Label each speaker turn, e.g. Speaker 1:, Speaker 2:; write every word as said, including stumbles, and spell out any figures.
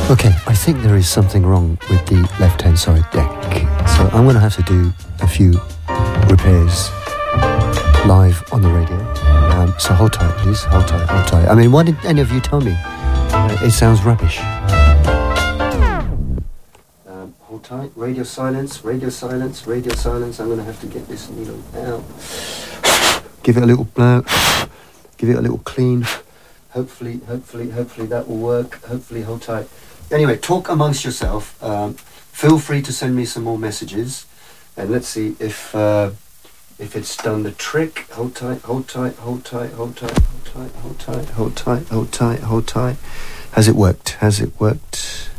Speaker 1: Okay, I think there is something wrong with the left-hand side deck. So I'm going to have to do a few repairs live on the radio. Um, so hold tight, please. Hold tight, hold tight. I mean, why didn't any of you tell me? Uh, it sounds rubbish. Um, hold tight. Radio silence, radio silence, radio silence. I'm going to have to get this needle out. Give it a little blow. Give it a little clean. Hopefully, hopefully, hopefully that will work. Hopefully, hold tight. Anyway, talk amongst yourself. Um, feel free to send me some more messages. And let's see if uh, if it's done the trick. Hold tight, hold tight, hold tight, hold tight, hold tight, hold tight, hold tight, hold tight, hold tight. Has it worked? Has it worked?